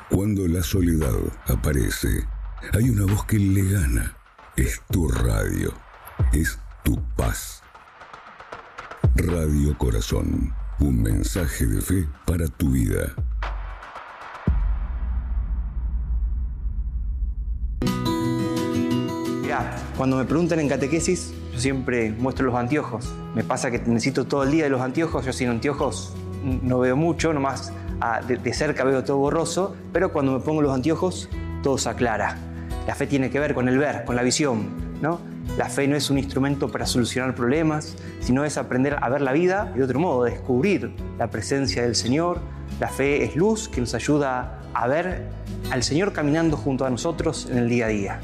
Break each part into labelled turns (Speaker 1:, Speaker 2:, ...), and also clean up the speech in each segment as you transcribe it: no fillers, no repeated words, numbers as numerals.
Speaker 1: Cuando la soledad aparece, hay una voz que le gana. Es tu radio. Es tu paz. Radio Corazón. Un mensaje de fe para tu vida.
Speaker 2: Mirá, cuando me preguntan en catequesis, yo siempre muestro los anteojos. Me pasa que necesito todo el día de los anteojos. Yo sin anteojos no veo mucho, nomás de cerca veo todo borroso, pero cuando me pongo los anteojos, todo se aclara. La fe tiene que ver con el ver, con la visión, ¿no? La fe no es un instrumento para solucionar problemas, sino es aprender a ver la vida de otro modo, descubrir la presencia del Señor. La fe es luz que nos ayuda a ver al Señor caminando junto a nosotros en el día a día.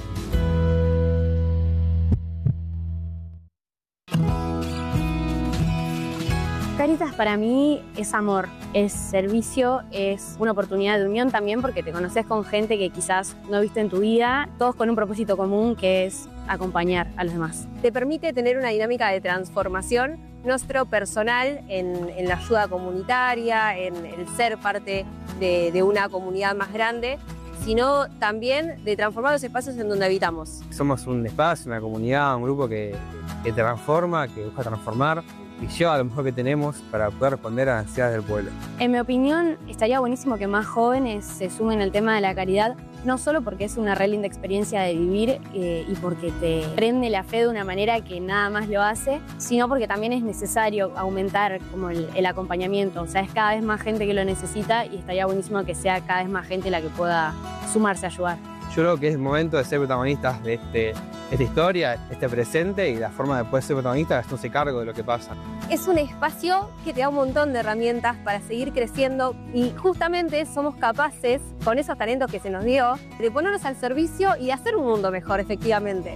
Speaker 3: Cáritas para mí es amor, es servicio, es una oportunidad de unión también porque te conoces con gente que quizás no viste en tu vida, todos con un propósito común que es acompañar a los demás.
Speaker 4: Te permite tener una dinámica de transformación, nuestro personal en la ayuda comunitaria, en el ser parte de una comunidad más grande, sino también de transformar los espacios en donde habitamos.
Speaker 5: Somos un espacio, una comunidad, un grupo que transforma, que busca transformar y lleva lo mejor que tenemos para poder responder a las necesidades del pueblo.
Speaker 3: En mi opinión, estaría buenísimo que más jóvenes se sumen al tema de la caridad, no solo porque es una re linda experiencia de vivir y porque te prende la fe de una manera que nada más lo hace, sino porque también es necesario aumentar como el acompañamiento. O sea, es cada vez más gente que lo necesita y estaría buenísimo que sea cada vez más gente la que pueda sumarse a ayudar.
Speaker 5: Yo creo que es momento de ser protagonistas de esta historia, este presente, y la forma de poder ser protagonistas es hacerse cargo de lo que pasa.
Speaker 4: Es un espacio que te da un montón de herramientas para seguir creciendo y justamente somos capaces, con esos talentos que se nos dio, de ponernos al servicio y de hacer un mundo mejor, efectivamente.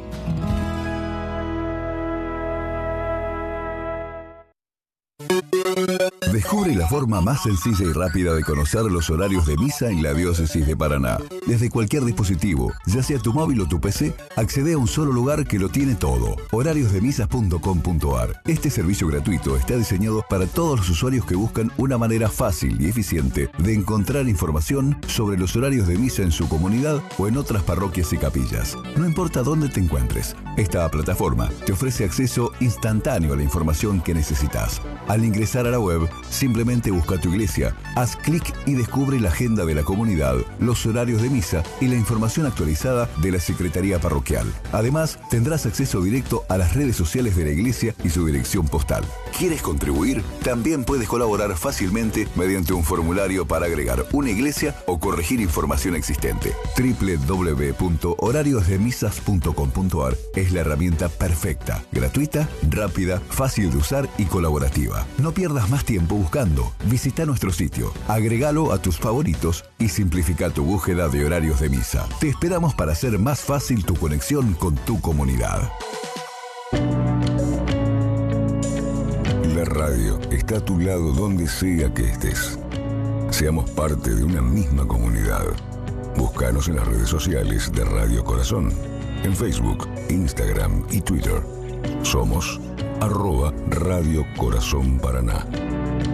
Speaker 1: Descubre la forma más sencilla y rápida de conocer los horarios de misa en la Diócesis de Paraná. Desde cualquier dispositivo, ya sea tu móvil o tu PC, accede a un solo lugar que lo tiene todo. horariosdemisas.com.ar. Este servicio gratuito está diseñado para todos los usuarios que buscan una manera fácil y eficiente de encontrar información sobre los horarios de misa en su comunidad o en otras parroquias y capillas. No importa dónde te encuentres, esta plataforma te ofrece acceso instantáneo a la información que necesitas. Al ingresar a la web, simplemente busca tu iglesia, haz clic y descubre la agenda de la comunidad, los horarios de misa y la información actualizada de la Secretaría Parroquial. Además, tendrás acceso directo a las redes sociales de la iglesia y su dirección postal. ¿Quieres contribuir? También puedes colaborar fácilmente mediante un formulario para agregar una iglesia o corregir información existente. www.horariosdemisas.com.ar es la herramienta perfecta, gratuita, rápida, fácil de usar y colaborativa. No pierdas más tiempo buscando. Visita nuestro sitio, agregalo a tus favoritos y simplifica tu búsqueda de horarios de misa. Te esperamos para hacer más fácil tu conexión con tu comunidad. La radio está a tu lado donde sea que estés. Seamos parte de una misma comunidad. Búscanos en las redes sociales de Radio Corazón, en Facebook, Instagram y Twitter. Somos @Radio Corazón Paraná.